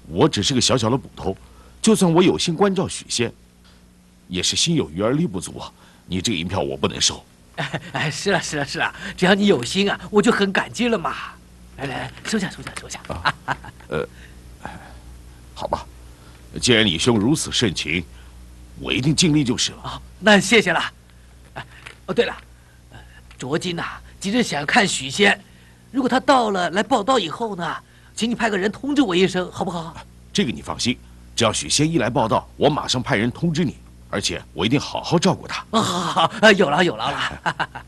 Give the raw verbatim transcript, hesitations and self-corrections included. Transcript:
我只是个小小的捕头，就算我有心关照许仙，也是心有余而力不足啊。你这个银票我不能收。 哎哎，是啊是啊是啊，只要你有心啊，我就很感激了嘛。来来来，收下收下收下。啊、 呃，好吧，既然你兄如此盛情，我一定尽力就是了。 啊，那谢谢了。哎，哦对了，呃，卓金呐、啊，急着想看许仙，如果他到了来报道以后呢，请你派个人通知我一声，好不好？ 这个你放心，只要许仙一来报道，我马上派人通知你，而且我一定好好照顾他。 啊，好好好，有了有了了。